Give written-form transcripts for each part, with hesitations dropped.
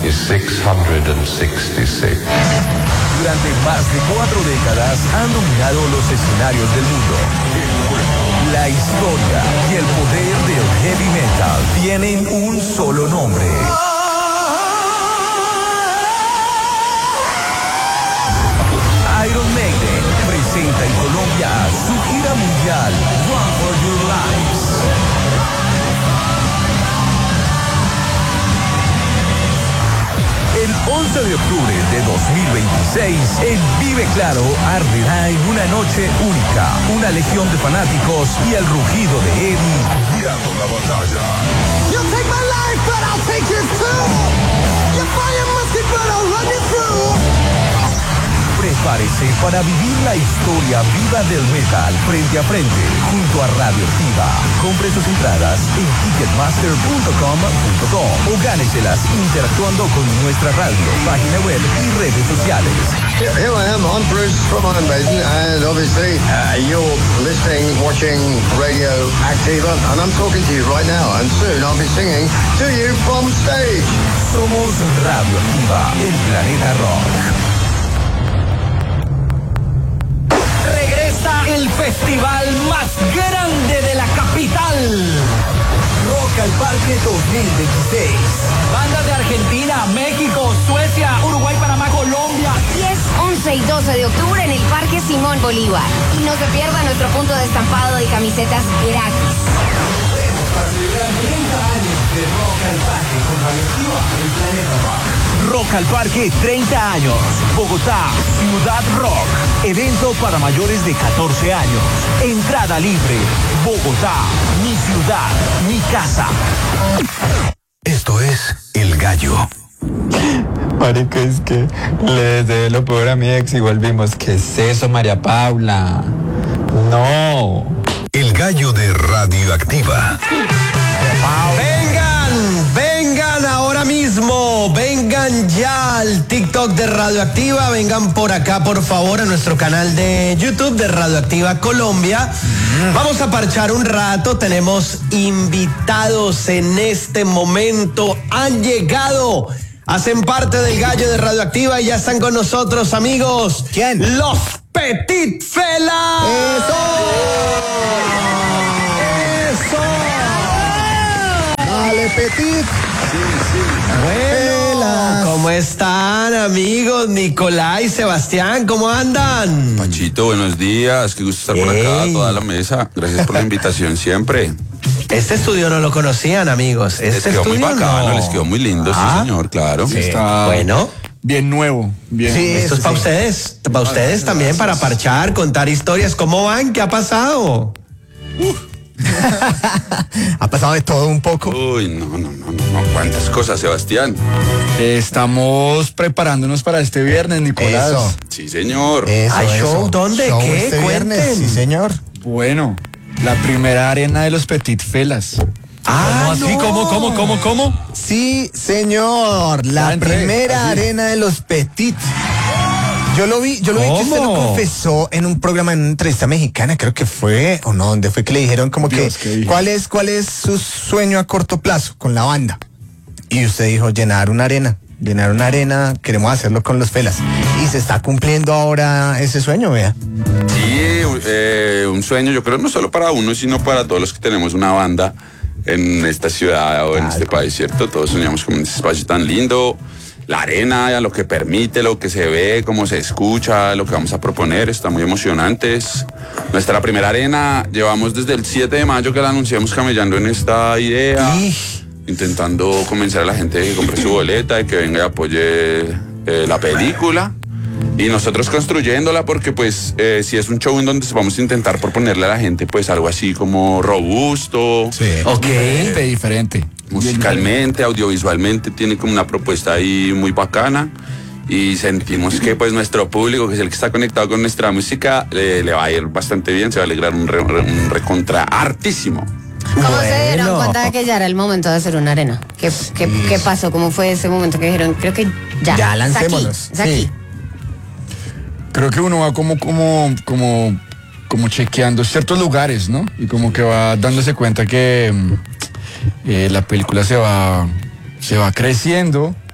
is 666. Durante más de 4 décadas han dominado los escenarios del mundo. La historia y el poder del heavy metal tienen un solo nombre. Iron Maiden presenta en Colombia su gira mundial Run for Your Lives. El 11 de octubre de 2026, el Vive Claro arderá en una noche única. Una legión de fanáticos y el rugido de Eddie guiando la batalla. You'll take my life, but I'll take yours too. You fire musket, but I'll run you through. Prepárese para vivir la historia viva del metal frente a frente junto a Radioactiva. Compre sus entradas en ticketmaster.com.co o gáneselas interactuando con nuestra radio, página web y redes sociales. Here I am, I'm Bruce from Iron Maiden, and obviously you're listening, watching Radio Activa, and I'm talking to you right now, and soon I'll be singing to you from stage. Somos Radioactiva, el planeta rock. El festival más grande de la capital. Rock al Parque 2026. Bandas de Argentina, México, Suecia, Uruguay, Panamá, Colombia. 10, 11 y 12 de octubre en el Parque Simón Bolívar. Y no se pierda nuestro punto de estampado de camisetas gratis. Para celebrar 30 años de Rock al Parque con Radioactiva, el planeta rock. Rock al Parque 30 años. Bogotá, Ciudad Rock. Evento para mayores de 14 años. Entrada libre. Bogotá, mi ciudad, mi casa. Esto es El Gallo. Marico, es que le deseé lo peor a mi ex y volvimos. ¿Qué es eso, María Paula? No. El Gallo de Radioactiva. Vengan ahora mismo, vengan ya al TikTok de Radioactiva, vengan por acá por favor a nuestro canal de YouTube de Radioactiva Colombia. Vamos a parchar un rato, tenemos invitados en este momento, han llegado, hacen parte del Gallo de Radioactiva y ya están con nosotros, amigos. ¿Quién? Los Petit Felas. Dale, Petit. Bueno, ¿cómo están, amigos? Nicolás y Sebastián, ¿cómo andan? Pachito, buenos días, qué gusto estar por acá, toda la mesa. Gracias por la invitación siempre. Este estudio no lo conocían, amigos. Les quedó muy bacano, les quedó muy lindo, sí, señor, claro. Sí. Está bueno. Bien nuevo, bien. Sí, esto es para ustedes también, para parchar, contar historias. ¿Cómo van? ¿Qué ha pasado? Ha pasado de todo un poco. Uy, no, cuántas cosas, Sebastián. Estamos preparándonos para este viernes, Nicolás. Eso. Sí, señor. ¿Hay show? ¿Dónde? Show ¿Qué? este viernes, Cuenten. sí, señor. Bueno, la primera arena de los Petit Felas. Ah, ¿Cómo así? no. ¿Cómo? Sí, señor. La primera arena de los Petit. Yo lo vi que usted lo confesó en un programa, en una entrevista mexicana, creo que fue, o no, donde fue que le dijeron como Dios, que, ¿cuál es su sueño a corto plazo con la banda? Y usted dijo, llenar una arena, queremos hacerlo con los Felas. Y se está cumpliendo ahora ese sueño, vea. Sí, un sueño, yo creo, no solo para uno, sino para todos los que tenemos una banda en esta ciudad o en este país, ¿cierto? Todos soñamos con un espacio tan lindo. La arena, lo que permite, lo que se ve, cómo se escucha, lo que vamos a proponer, está muy emocionante. Es nuestra primera arena, llevamos desde el 7 de mayo que la anunciamos camellando en esta idea, intentando convencer a la gente de que compre su boleta, de que venga y apoye la película. Y nosotros construyéndola porque pues si es un show en donde vamos a intentar proponerle a la gente pues algo así como robusto. Sí. Ok. Diferente. Musicalmente, audiovisualmente tiene como una propuesta ahí muy bacana y sentimos que pues nuestro público, que es el que está conectado con nuestra música, le va a ir bastante bien, se va a alegrar un recontra hartísimo. ¿Cómo se dieron cuenta de que ya era el momento de hacer una arena? ¿Qué pasó? ¿Cómo fue ese momento que dijeron, creo que ya lancémonos? Es aquí. Creo que uno va como chequeando ciertos lugares, ¿no? Y como que va dándose cuenta que la película se va creciendo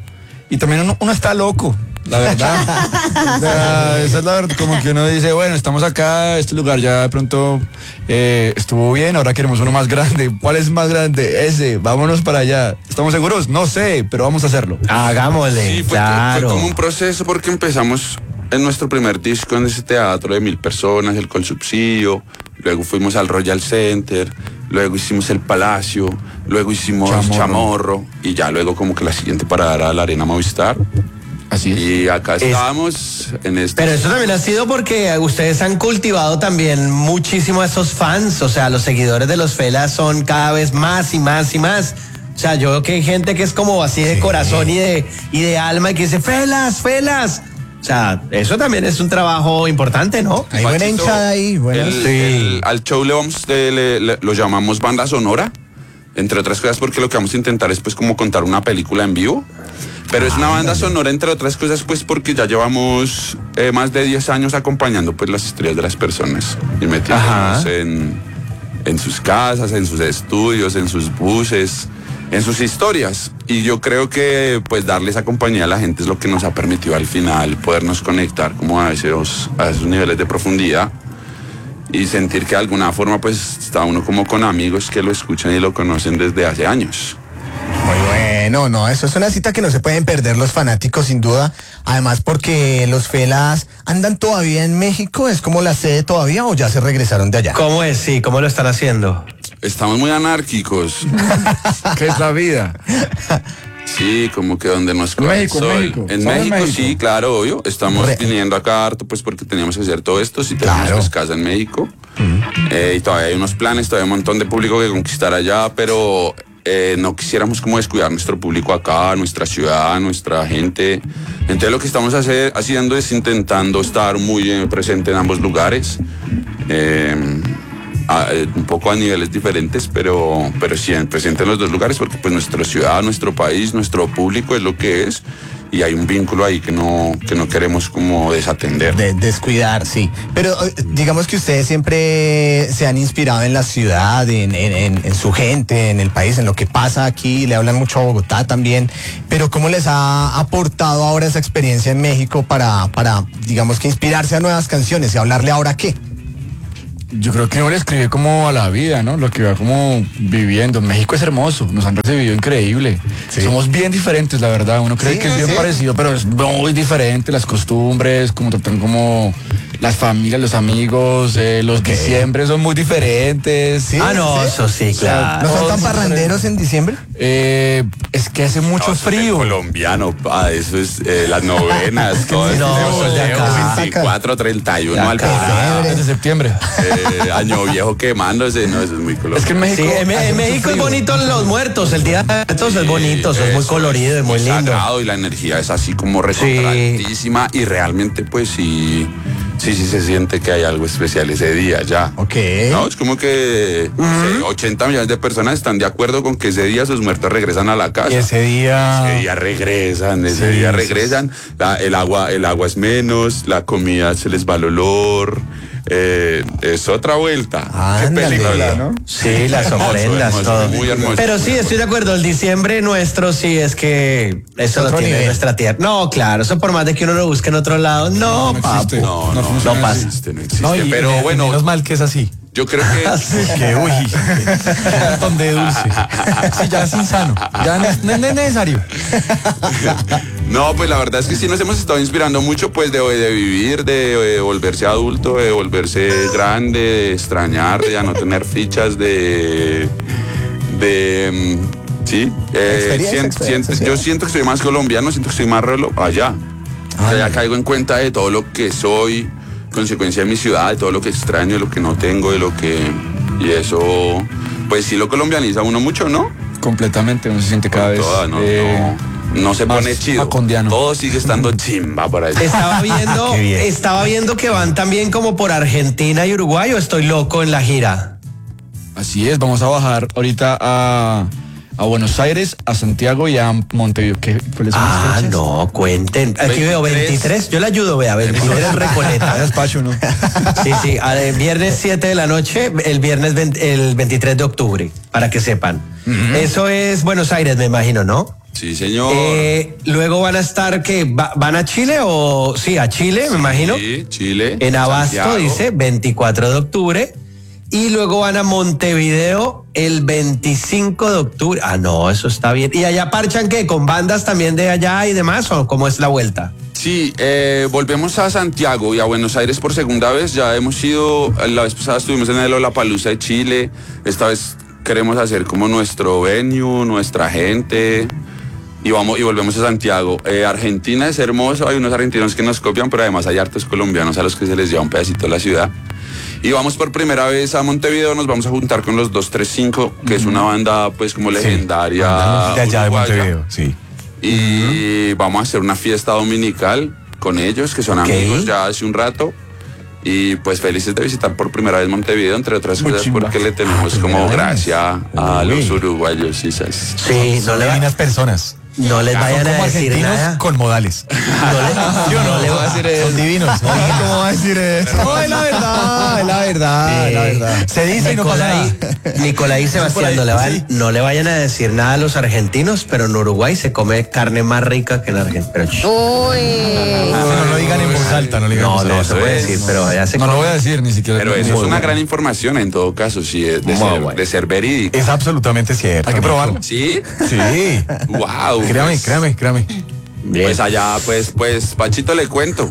y también uno está loco. La verdad. O sea, esa es la verdad, como que uno dice, bueno, estamos acá, este lugar ya de pronto estuvo bien, ahora queremos uno más grande. ¿Cuál es más grande? Ese, vámonos para allá. ¿Estamos seguros? No sé, pero vamos a hacerlo. Hagámosle, Sí, claro. fue como un proceso porque empezamos en nuestro primer disco en ese teatro de 1000 personas, el Colsubsidio, luego fuimos al Royal Center, luego hicimos el Palacio, luego hicimos Chamorro y ya luego como que la siguiente parada era la Arena Movistar. Así es. Y acá estábamos en este... Pero eso también ha sido porque ustedes han cultivado también muchísimo a esos fans, o sea, los seguidores de los Felas son cada vez más y más y más. O sea, yo veo que hay gente que es como así de corazón y de alma y que dice, Felas, Felas. O sea, eso también es un trabajo importante, ¿no? Hay buena hinchada ahí, bueno. Al show lo llamamos banda sonora, entre otras cosas porque lo que vamos a intentar es pues como contar una película en vivo. Pero es una banda sonora, entre otras cosas, pues porque ya llevamos más de 10 años acompañando pues las historias de las personas y metiéndonos en sus casas, en sus estudios, en sus buses, en sus historias. Y yo creo que pues darle esa compañía a la gente es lo que nos ha permitido al final podernos conectar como a esos niveles de profundidad y sentir que de alguna forma pues está uno como con amigos que lo escuchan y lo conocen desde hace años. Muy bueno, no, eso es una cita que no se pueden perder los fanáticos sin duda, además porque los Felas andan todavía en México, ¿es como la sede todavía o ya se regresaron de allá? ¿Cómo es? Sí, ¿cómo lo están haciendo? Estamos muy anárquicos. ¿Qué es la vida? Sí, como que donde nos coge el sol. En México, sí, claro, obvio. Estamos viniendo acá harto, pues porque teníamos que hacer todo esto. Sí, tenemos pues, casa en México. Y todavía hay unos planes, todavía hay un montón de público que conquistar allá, pero no quisiéramos como descuidar nuestro público acá, nuestra ciudad, nuestra gente. Entonces lo que estamos haciendo es intentando estar muy presente en ambos lugares. Un poco a niveles diferentes, pero sí presente en los dos lugares porque pues nuestra ciudad, nuestro país, nuestro público es lo que es y hay un vínculo ahí que no queremos como desatender. Descuidar, sí. Pero digamos que ustedes siempre se han inspirado en la ciudad, en su gente, en el país, en lo que pasa aquí, le hablan mucho a Bogotá también, pero ¿cómo les ha aportado ahora esa experiencia en México para digamos que inspirarse a nuevas canciones y hablarle ahora a qué? Yo creo que uno le escribe como a la vida, ¿no? Lo que va como viviendo. México es hermoso, nos han recibido increíble. Sí. Somos bien diferentes, la verdad. Uno cree que es bien parecido, pero es muy diferente. Las costumbres, como tratan como las familias, los amigos, los diciembres son muy diferentes. ¿Sí? No, eso sí, claro. ¿No son tan parranderos en diciembre? Es que hace mucho frío. Colombiano, eso es las novenas, todo eso. 24, 31 al desde septiembre. Año viejo quemándose, no, eso es muy colorido. Es que en México, en México es bonito los muertos, el día de muertos es bonito, es muy colorido, es muy lindo. Sagrado y la energía es así como recontratísima y realmente pues sí se siente que hay algo especial ese día ya. No, es como que 80 millones de personas están de acuerdo con que ese día sus muertos regresan a la casa. Y ese día regresan, el agua es menos, la comida se les va el olor. Es otra vuelta. Qué película, ¿no? Sí, las ofrendas, todo. Muy hermoso. Pero sí, estoy de acuerdo, el diciembre nuestro sí es que eso lo tiene nuestra tierra. No, claro, eso por más de que uno lo busque en otro lado, no existe. No pasa. No existe. Pero bueno, menos mal que es así. Yo creo que... un montón de dulce. Sí, ya es insano. Ya no es necesario. No, pues la verdad es que sí nos hemos estado inspirando mucho pues de vivir, de volverse adulto, de volverse grande, de extrañar, de ya no tener fichas, yo siento que soy más colombiano, siento que soy más rolo allá. Ya caigo en cuenta de todo lo que soy, consecuencia de mi ciudad, de todo lo que extraño, de lo que no tengo, y eso, pues sí lo colombianiza uno mucho, ¿no? Completamente, uno se siente cada vez... No se pone chido. Macondiano. Todo sigue estando chimba por ahí. Estaba viendo que van también como por Argentina y Uruguay, o estoy loco en la gira. Así es, vamos a bajar ahorita a Buenos Aires, a Santiago y a Montevideo. No, cuenten. Aquí 23. Veo 23, yo le ayudo, vea, 23 Recoleta. Despacho, ¿no? Sí, viernes 7 de la noche, el 23 de octubre, para que sepan. Eso es Buenos Aires, me imagino, ¿no? Sí, señor. Luego van a estar, ¿qué? ¿Van a Chile o...? Sí, a Chile, me imagino. Sí, Chile. En Abasto, Santiago. dice, 24 de octubre. Y luego van a Montevideo el 25 de octubre. Ah, no, eso está bien. ¿Y allá parchan qué? ¿Con bandas también de allá y demás? ¿O cómo es la vuelta? Sí, volvemos a Santiago y a Buenos Aires por segunda vez. Ya hemos ido, la vez pasada estuvimos en el Lollapalooza de Chile. Esta vez queremos hacer como nuestro venue, nuestra gente. Y volvemos a Santiago. Argentina es hermoso, hay unos argentinos que nos copian, pero además hay hartos colombianos a los que se les lleva un pedacito de la ciudad. Y vamos por primera vez a Montevideo, nos vamos a juntar con los 235, que es una banda pues como legendaria. De allá de uruguaya. Montevideo, sí. Y vamos a hacer una fiesta dominical con ellos, que son amigos ya hace un rato. Y pues felices de visitar por primera vez Montevideo, entre otras cosas, porque le tenemos como gracia a los uruguayos. Sí, son divinas personas. No les vayan como a decir argentinos nada. con modales. No le voy a decir eso. Son divinos. ¿Cómo va a decir eso? No, es la verdad, es la verdad, es la verdad. Se dice y no pasa nada. Nicolás y Sebastián, no le vayan a decir nada a los argentinos, pero en Uruguay se come carne más rica que en Argentina. No lo digan en voz alta, no lo digan en voz alta. No se puede decir, pero allá se No come. lo voy a decir ni siquiera. Pero eso es una gran información en todo caso, sí, de ser verídico. Es absolutamente cierto. Hay que probarlo. ¿Sí? Sí. Wow. Créame. Pues allá, pues, Pachito, le cuento.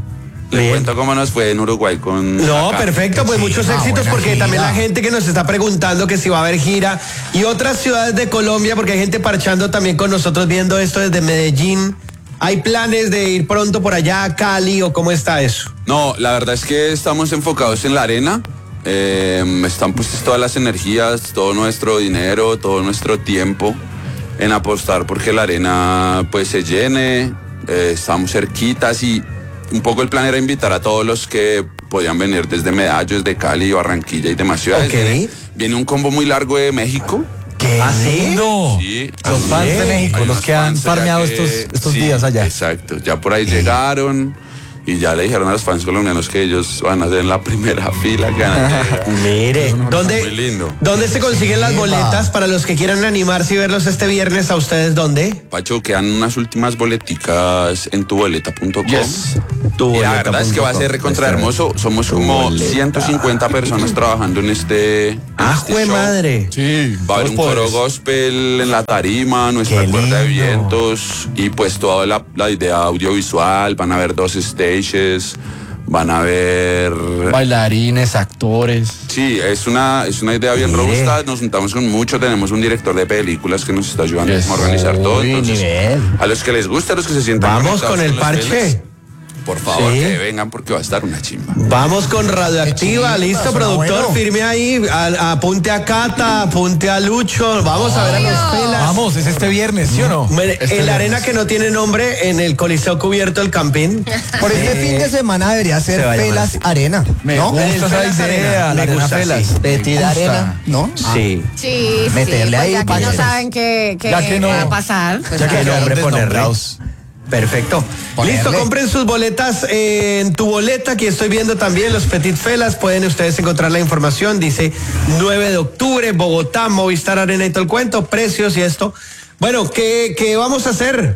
Le cuento cómo nos fue en Uruguay con... No, acá. perfecto, pues muchos éxitos buena porque gira. también la gente que nos está preguntando que si va a haber gira y otras ciudades de Colombia, porque hay gente parchando también con nosotros viendo esto desde Medellín. ¿Hay planes de ir pronto por allá a Cali o cómo está eso? No, la verdad es que estamos enfocados en la arena. Están puestas todas las energías, todo nuestro dinero, todo nuestro tiempo en apostar porque la arena pues se llene. Estamos cerquitas y un poco el plan era invitar a todos los que podían venir desde Medallo, desde Cali, Barranquilla y demás ciudades. Ok. Viene un combo muy largo de México. ¿Qué? ¿Ah, sí? No. Sí. Los fans de México, Hay los unos que han fans allá farmeado que- estos sí, días allá. Exacto, ya por ahí llegaron y ya le dijeron a los fans colombianos que ellos van a ser en la primera fila. Que van a llegar. Mire, Muy ¿dónde se consiguen las boletas para los que quieran animarse y verlos este viernes? ¿A ustedes dónde? Pacho, quedan unas últimas boleticas en tuboleta.com. Yes. Y la verdad es que va a ser recontra hermoso. Somos como 150 personas trabajando en este ¡Jue show. madre! Sí. Va a haber un coro gospel en la tarima, nuestra cuerda de vientos y pues toda la idea audiovisual. Van a haber 2 stages, van a haber... Bailarines, actores. Sí, es una idea bien robusta. Nos juntamos con mucho. Tenemos un director de películas que nos está ayudando a organizar todo. Entonces, a los que les gusta, a los que se sientan Vamos conectados con el las parche. velas, por favor, Sí. que vengan porque va a estar una chimba. Vamos con Radioactiva, listo, suena productor, bueno. firme ahí, apunte a Cata, apunte a Lucho, vamos a ver a los pelas. Vamos, es este viernes, ¿sí o no? En la arena que no tiene nombre, en el Coliseo Cubierto del Campín. Por este fin de semana debería ser Se va a llamar Pelas así. Arena, Me ¿no? gusta esa Pelas idea, Arena, la me arena gusta, Pelas. sí. Betida Arena, ¿no? Sí. Sí, Meterle ahí, porque aquí no paños. saben qué Ya que no. va a pasar. Pues, Ya que ¿Qué nombre quedaron ponerle? desnombrados. Perfecto. Ponerle. Listo, compren sus boletas en tu boleta. Aquí estoy viendo también los Petit Felas. Pueden ustedes encontrar la información. Dice 9 de octubre, Bogotá, Movistar Arena y todo el cuento, precios y esto. Bueno, ¿qué vamos a hacer?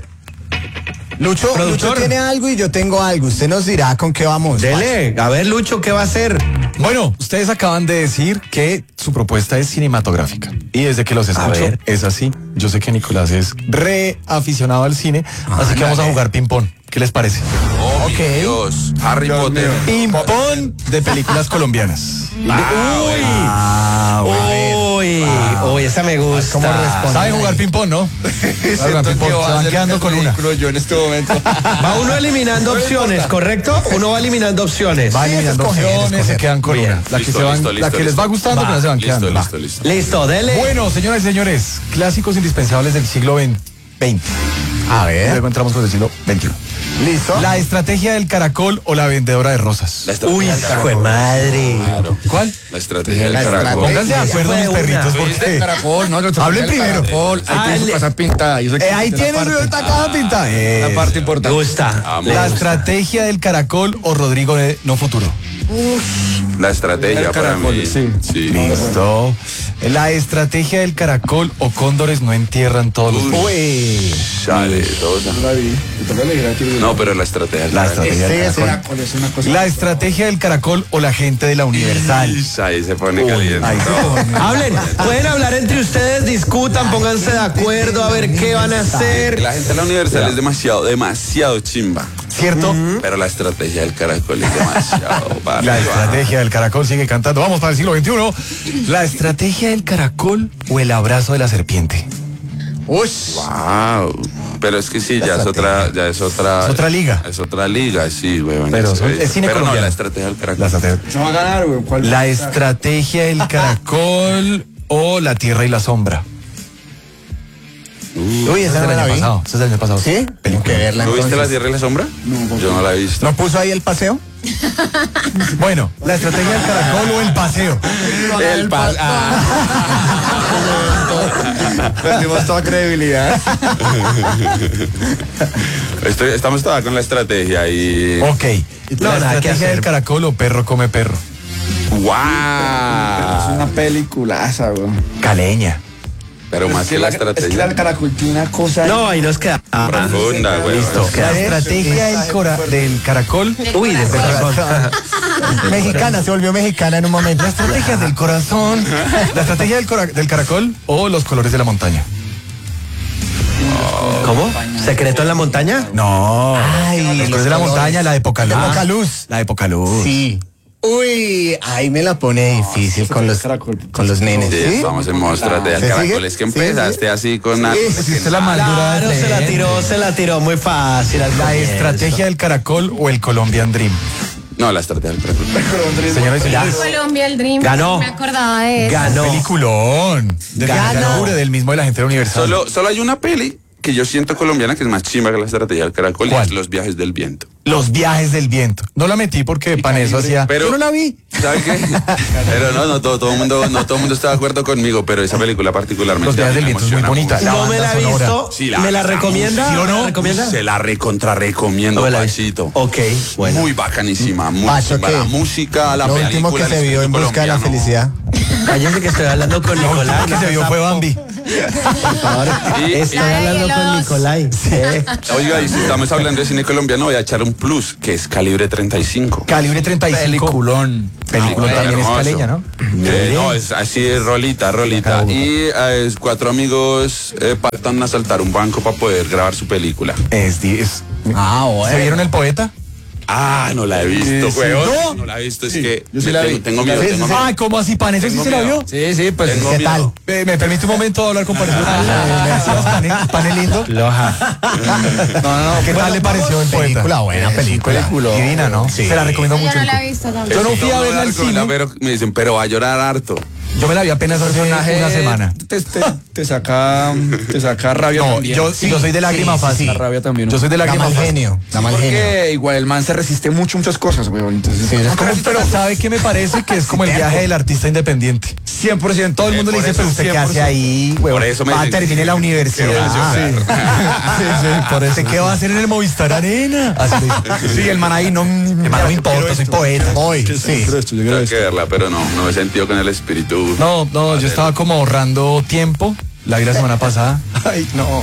Lucho Productor. tiene algo y yo tengo algo. Usted nos dirá con qué vamos. Dele, a ver, Lucho, ¿qué va a hacer? Bueno, ustedes acaban de decir que su propuesta es cinematográfica. Y desde que los escucho, ver. es así. Yo sé que Nicolás es re aficionado al cine, así que vamos a jugar ping-pong. ¿Qué les parece? Oh, mi Dios, Harry Potter. Ping-pong de películas colombianas. Uy, esa me gusta. ¿Saben jugar ping-pong, no? Jugar ping-pong, se van quedando con una. Yo en este momento. Va uno eliminando opciones, ¿correcto? Uno va eliminando opciones. Va eliminando opciones, se quedan con una. La que, Listo, se van, listo, la listo, que les va gustando, que no se van quedando. Va. Listo. Listo, dele. Bueno, señoras y señores, clásicos indispensables del siglo XX. A ver. Luego entramos con el siglo XXI. ¿Listo? La estrategia del caracol o la vendedora de rosas. Uy, hijo de madre. ¿Cuál? La estrategia del La caracol. Pónganse de acuerdo fue mis una. perritos, porque Caracol, no, hablen primero. Ahí tienes que pasar pintada. Ahí tienes esta caja pintada. La parte Me importante. gusta. La estrategia del caracol o Rodrigo de No Futuro. La estrategia El para caracol, mí. sí. Sí. Listo. La estrategia del caracol o cóndores no entierran todos los... Uy. Chale, no, pero la estrategia. La estrategia del caracol. La estrategia del caracol o la gente de la Universal. Ahí se pone caliente. Hablen, pueden hablar entre ustedes, discutan, pónganse de acuerdo a ver qué van a hacer. La gente de la Universal es demasiado chimba. ¿Cierto? Pero la estrategia del caracol es demasiado La estrategia del caracol sigue cantando. Vamos para el siglo XXI. La estrategia del caracol o el abrazo de la serpiente. Wow. Pero es que sí, ya es otra liga. Es otra liga, sí, güey. Pero es cine colombiano. No, la estrategia del caracol. No va a ganar, güey. La estrategia del caracol o la tierra y la sombra. Uy, esa no la vi. Esa es del año pasado. ¿Sí? Tengo que verla. ¿Tú viste la tierra y la sombra? No, yo no la he visto. ¿No puso ahí el paseo? Bueno, la estrategia del caracol o el paseo. El paseo. Perdimos toda credibilidad. Estamos todavía con la estrategia y... Ok. La estrategia del caracol o perro come perro. ¡Wow! Es una peliculaza, güey. Caleña. Pero más que la estrategia. Es que el caracol tiene una cosa... No, ahí nos queda. Profunda, güey. Listo. La estrategia del caracol. Uy, desde corazón. Mexicana, se volvió mexicana en un momento. La estrategia del corazón. La estrategia del caracol o los colores de la montaña. ¿Cómo? ¿Secreto en la montaña? No. Ay, los colores de la montaña, la época luz. La época luz. La época luz. Sí. Uy, ahí me la pone difícil con los nenes. Sí, ¿Sí? vamos en modo estrategia del caracol. Es que empezaste así con una... Hiciste la maldura. Claro, se la tiró muy fácil. La estrategia del caracol o el Colombian Dream. No, la estrategia del caracol. Señoras y señores. Colombia, el Dream. Ganó. Me acordaba de eso. Ganó. Peliculón. Del mismo de la gente de la Universal. Solo hay una peli que yo siento colombiana que es más chimba que la estrategia del caracol. ¿Cuál? Y es Los viajes del viento. Los viajes del viento. No la metí porque para eso hacía... Pero, yo no la vi. ¿Sabe qué? Pero no todo el mundo está de acuerdo conmigo, pero esa película particularmente... Los viajes del viento es muy bonita. No me la he visto. Sí, ¿Me la recomienda? ¿Sí o no? Se la recomiendo, Pachito. Ok, bueno. Muy bacanísima, muy Pacho, chimba. ¿qué? La música, la Lo película... último que se vio en busca de la felicidad. Cállense que estoy hablando con Lo Nicolai. último que se vio fue Bambi. Por favor. Estoy hablando con Nicolai. Oiga, y si estamos hablando de cine colombiano, voy a echar un plus, que es Calibre 35. Calibre 35. Peliculón. Peliculón también es caleña, ¿no? No, es así, rolita. Y 4 amigos pactan asaltar un banco para poder grabar su película. Bueno. ¿Se vieron El Poeta? Ah, no la he visto, Sí, weón. ¿no? No la he visto, es Sí, que yo sí la vi. tengo miedo. Ay, ¿cómo así, Pan? ¿Eso sí se la vio? Sí, pues... ¿Qué tal? ¿Me permite un momento hablar con Pan? Pane lindo. Loja. No, ¿qué tal le pareció El Poeta? Película buena, película. Divina, ¿no? Sí. Se la recomiendo Yo mucho. no la he visto tampoco. Yo no fui a verla al cine. Pero me dicen, pero va a llorar harto. Yo me la vi apenas hace una semana. Te saca rabia No, también. yo soy de lágrima fácil. La rabia también. Yo soy de La lágrima mal fácil. genio. La mal genio. Porque igual el man se resiste muchas cosas, weón. Entonces, Pero ¿sabe qué me parece? Que es como el viaje del artista independiente. 100%. Todo el mundo le dice, pero usted qué hace ahí, Por eso me va a dicen, terminar la universidad. Sí, por eso. ¿Qué va a hacer en el Movistar Arena? Así le dice. Sí, el man ahí no me importa, soy poeta. Hoy, sí. Tengo que verla, pero no me he sentido con el espíritu. No, yo estaba como ahorrando tiempo. La vi la semana pasada. Ay, no.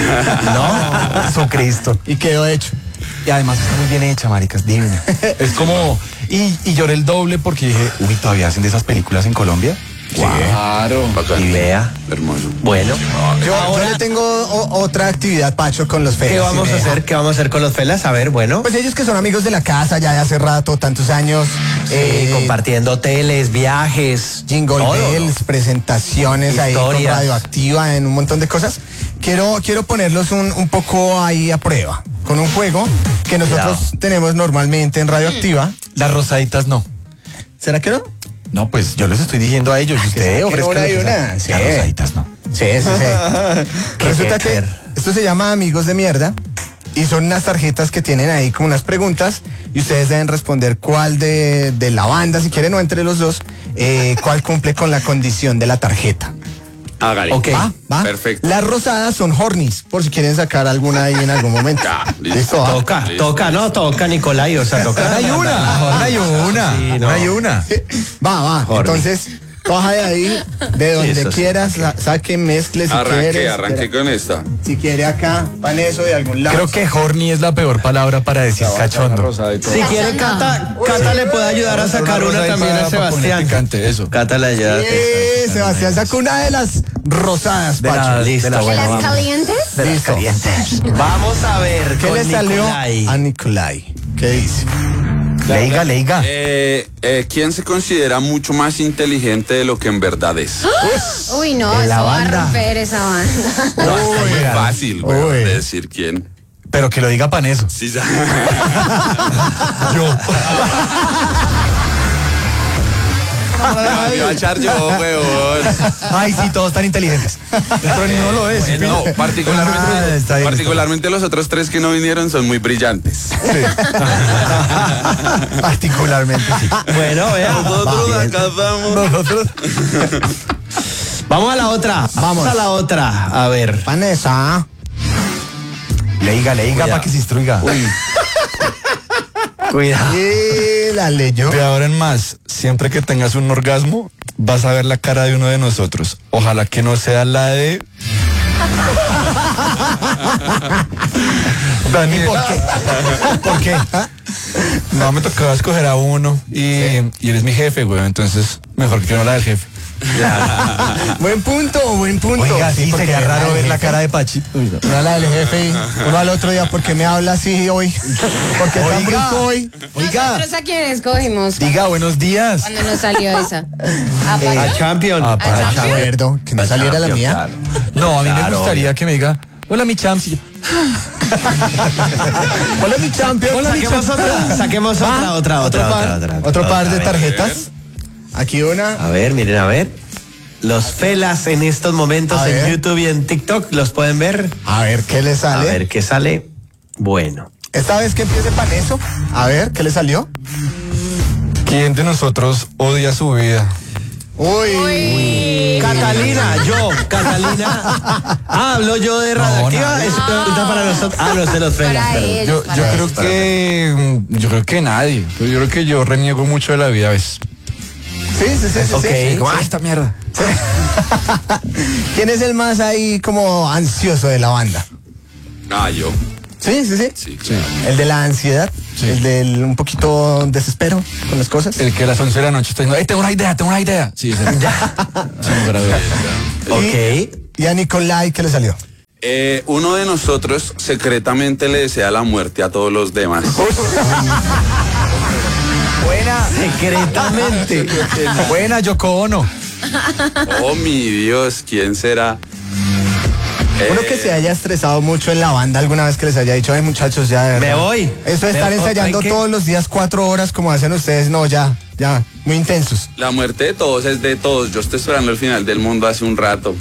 No, Jesucristo. Y quedó hecho. Y además está muy bien hecha, maricas, divina. Es como... Y lloré el doble porque dije, uy, ¿todavía hacen de esas películas en Colombia? Claro. Bacán. Y vea. Hermoso. Bueno. Yo le tengo otra actividad, Pacho, con los felas. ¿Qué vamos a hacer? ¿Qué vamos a hacer con los felas? A ver, bueno. Pues ellos que son amigos de la casa ya de hace rato, tantos años. Compartiendo hoteles, viajes. Jingle todo, bells, ¿no? presentaciones ahí con Historias. Radioactiva, en un montón de cosas. Quiero ponerlos un poco ahí a prueba, con un juego que nosotros tenemos normalmente en Radioactiva. Las rosaditas no. ¿Será que no? No, pues yo les estoy diciendo a ellos, usted ofrezca una y lo que sea. una. Sí. Las rosaditas no. Sí. Resulta que esto se llama Amigos de Mierda y son unas tarjetas que tienen ahí como unas preguntas y ustedes deben responder cuál de la banda, si quieren o entre los dos, cuál cumple con la condición de la tarjeta. Hágale. Ok. ¿Va? Perfecto. Las rosadas son hornies, por si quieren sacar alguna ahí en algún momento. Ya, ¿Listo? ¿Va? Toca, Nicolai, o sea, toca. Hay una. Sí, no. Hay una. Va. Horny. Entonces, Coja de ahí, de donde quieras, saque, mezcle si quieres. Arranque con esta. Si quiere acá, paneso de algún lado. Creo que horny es la peor palabra para decir cachondo. Si quiere, Cata le puede ayudar a sacar una también a Sebastián. Cata le ayuda. Sí, Sebastián sacó una de las rosadas, Pacho. Listo, ¿De las calientes? De las calientes. Vamos a ver ¿Qué le salió a Nicolai? ¿Qué dice? Leiga. ¿Quién se considera mucho más inteligente de lo que en verdad es? Uy, no, En la eso va a banda. romper esa banda. No, es muy fácil, güey, de decir quién. Pero que lo diga Paneso. Sí, ya. Yo. Me iba a echar yo, weón. Ay, sí, todos tan inteligentes. Pero ni no lo es. No, particularmente los otros tres que no vinieron son muy brillantes. Particularmente, sí. Bueno, vean. Nosotros. Vamos a la otra. Vamos a la otra. A ver. Vanessa. Leiga, para que se instruiga. Cuidado. Y la leyó. De ahora en más, siempre que tengas un orgasmo, vas a ver la cara de uno de nosotros. Ojalá que no sea la de... Daniel. ¿Por qué? No, me tocaba escoger a uno y eres mi jefe, güey. Entonces, mejor que no la del jefe. Buen punto. Oiga, sí, sería raro ver la cara de Pachi. Una la del jefe y uno al otro día, ¿por qué me habla así hoy? ¿Por qué tan brusco hoy? ¿Nosotros a quién escogimos? Diga, buenos días. Cuando nos salió esa. A Champion. Acuerdo, que no saliera la mía. No, a mí me gustaría que me diga, hola mi champs. Hola mi champion. Hola, saquemos otra. Otro par de tarjetas. Aquí una. A ver, miren, a ver. Los felas en estos momentos en YouTube y en TikTok, ¿los pueden ver? A ver qué le sale. A ver qué sale. Bueno. Esta vez que empiece Paneso. A ver qué le salió. ¿Quién de nosotros odia su vida? Uy. Catalina. Hablo yo de Radioactiva. Es una pregunta para nosotros. Los de los felas. Yo creo que nadie. Yo creo que yo reniego mucho de la vida a veces. Sí. Esta mierda. Sí. ¿Quién es el más ahí como ansioso de la banda? Yo. Sí. Sí, claro. El de la ansiedad, el del un poquito desespero con las cosas. El que a las 11 de la noche está diciendo, tengo una idea. Sí, ¿Y a Nicolai qué le salió? Uno de nosotros secretamente le desea la muerte a todos los demás. Buena. Secretamente. Buena, Yoko Ono. Oh, mi Dios, ¿quién será? Uno que se haya estresado mucho en la banda alguna vez, que les haya dicho, ay muchachos, ya de verdad. Me voy. Eso de estar ensayando todos los días 4 horas como hacen ustedes, no, ya, muy intensos. La muerte de todos es de todos. Yo estoy esperando el final del mundo hace un rato.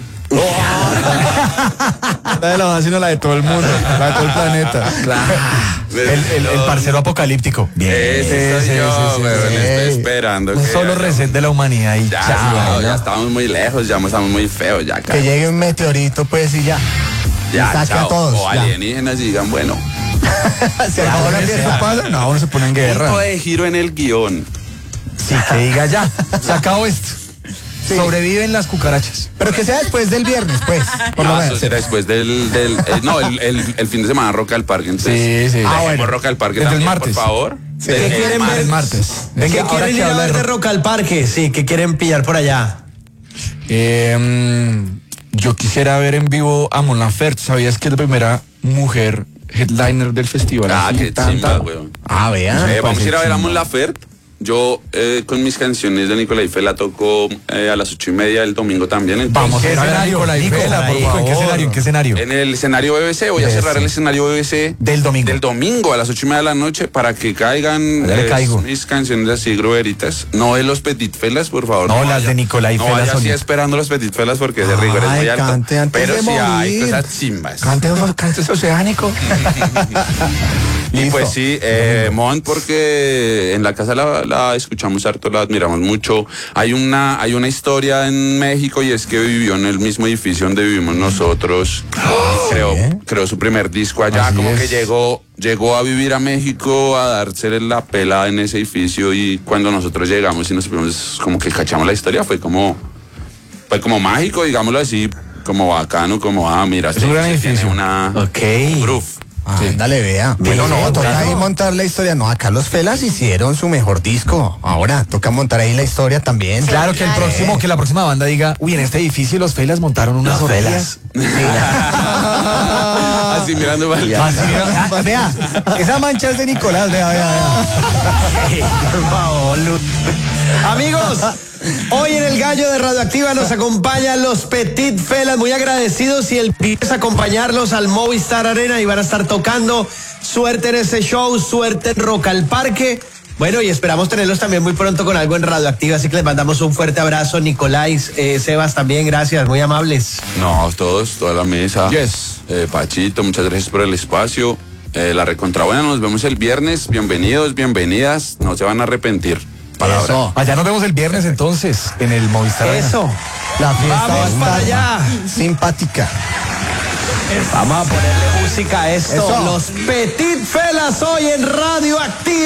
La de la banda, sino la de todo el mundo, la de todo el planeta. Claro. El parcero apocalíptico. Bien. Estoy esperando. Un solo reset de la humanidad y ya estamos muy lejos, ya estamos muy feos, ya. Que llegue un meteorito, pues, y ya. Ya, saque a todos. O alienígenas y digan, bueno. Se acabó la fiesta. No, uno se pone en guerra. Punto de giro en el guión. Sí, que diga ya. Se acabó esto. Sí. Sobreviven las cucarachas. Pero que sea después del viernes, pues. Por lo menos. Eso será después del el fin de semana Rock al Parque. Entonces, sí. Bueno. Rock al Parque desde también, el martes. por favor. Sí. ¿Qué quieren ver? El martes. Venga, ¿qué quieren ir a ver de Rock al Parque? Sí, ¿qué quieren pillar por allá? Yo quisiera ver en vivo a Mon Laferte. ¿Sabías que es la primera mujer headliner del festival? Qué chimba, weón. Vean. Vamos a ir a ver a Mon Laferte. Yo con mis canciones de Nicolai Fela toco a las 8:30 del domingo también. Entonces, Vamos a ver a Nicolai Fela, por favor. ¿En qué escenario? En el escenario BBC. Voy a cerrar el escenario BBC del domingo a las 8:30 de la noche para que caigan mis canciones así gruberitas. No de los Petit Felas, por favor. No, las de Nicolai Fela. No vaya así esperando los Petit Felas porque de rigor es muy alto. Pero sí hay cosas chimbas. Cante oceánico. Y pues sí, Mon, porque en la casa la escuchamos harto, la admiramos mucho. Hay una historia en México y es que vivió en el mismo edificio donde vivimos nosotros. Creó su primer disco allá, como que llegó a vivir a México a darse la pela en ese edificio, y cuando nosotros llegamos y nos supimos, como que cachamos la historia, fue como mágico, digámoslo así, como bacano, como mira, es un gran edificio. Tiene una groove. Sí. Dale, vea. Bueno, no, toca ahí montar la historia. No, acá los Felas hicieron su mejor disco. Ahora toca montar ahí la historia también. Claro, que la próxima banda diga, uy, en este edificio los Felas montaron unas orgías. Así mirando mal. Vea, esa mancha es de Nicolás, vea. Por favor, amigos, hoy en el Gallo de Radioactiva nos acompañan los Petit Felas, muy agradecidos, y el plan es acompañarlos al Movistar Arena y van a estar tocando. Suerte en ese show, suerte en Rock al Parque. Bueno, y esperamos tenerlos también muy pronto con algo en Radioactiva, así que les mandamos un fuerte abrazo. Nicolás, Sebas también, gracias, muy amables. No, toda la mesa. Yes. Pachito, muchas gracias por el espacio. La recontrabuena, nos vemos el viernes. Bienvenidos, bienvenidas, no se van a arrepentir. Eso. Allá nos vemos el viernes entonces, en el Movistar. Eso. La fiesta vamos para allá. Simpática. Vamos a ponerle música a esto. Los Petit Felas hoy en Radioactiva.